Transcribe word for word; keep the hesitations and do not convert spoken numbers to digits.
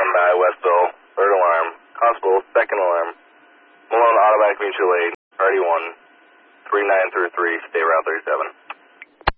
standby, Westville, third alarm, Constable, second alarm, Malone automatic mutual aid, priority one, three nine three three, stay route thirty-seven.